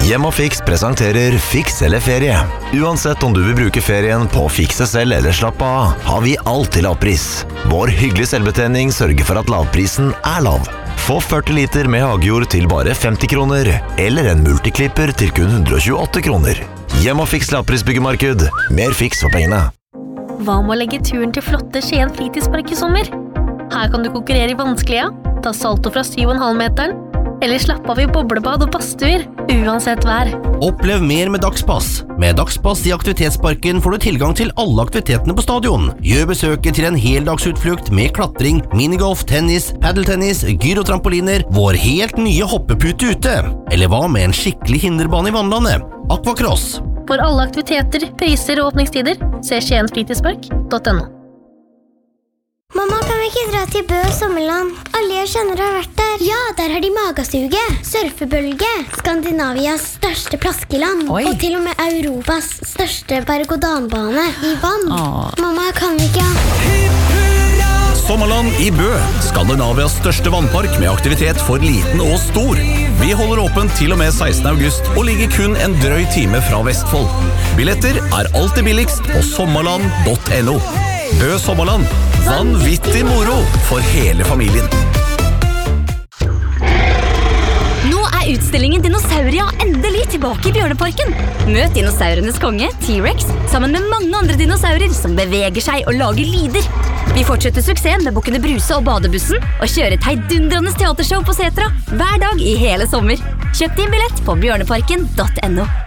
Hjem og Fiks presenterer Fiks eller ferie. Uansett om du vil bruke ferien på å fikse selv eller slappe av, har vi alt til lavpris. Vår hyggelige selvbetjening sørger for at lavprisen er lav. Få 40 liter med hagejord til bare 50 kroner, eller en multiklipper til kun 128 kroner. Hjem og Fiks lavprisbyggemarked. Mer Fiks for pengene. Hva med å legge turen til flotte Skien fritidspark i sommer? Her kan du konkurrere i vanskelige, ta salto fra 7,5 meteren, eller slappe av i boblebad og badstuer, uansett vær. Opplev mer med Dagspass. Med Dagspass i aktivitetsparken får du tilgang til alle aktivitetene på stadion. Gjør besøket til en heldagsutflukt med klatring, minigolf, tennis, paddeltennis, gyrotrampoliner, vår helt nye hoppepute ute. Eller hva med en skikkelig hinderbane i vannlandet? Aquacross. For alle aktiviteter, priser og åpningstider, se skiensfritidspark.no. Mamma, kan vi ikke dra til Bø og Sommerland? Alle jeg kjenner har vært der. Ja, der har de magasuge, surfebølge, Skandinavias største plaskeland, og til og med Europas største berg-og-danbane i vann. Mamma, kan vi ikke? Sommerland i Bø, Skandinavias største vannpark med aktivitet for liten og stor. Vi holder åpent til og med 16. august og ligger kun en drøy time fra Vestfold. Billetter er alltid billigst på sommerland.no. Bø Sommerland. Vanvittig moro for hele familien. Nå er utstillingen Dinosauria endelig tilbake i Bjørneparken. Møt dinosaurenes konge, T-Rex, sammen med mange andre dinosaurer som beveger seg og lager lyder. Vi fortsetter suksessen med Bukkene Bruse og Badebussen, og kjører et heidundrende teatershow på Setra hver dag i hele sommer. Kjøp din billett på bjørneparken.no.